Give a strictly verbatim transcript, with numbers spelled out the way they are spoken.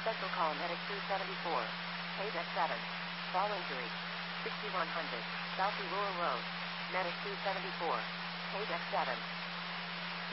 Special call Medic two seventy-four. Page X seven. Fall injury. sixty-one hundred. South Aurora Road. Medic two seventy-four. Page X seven.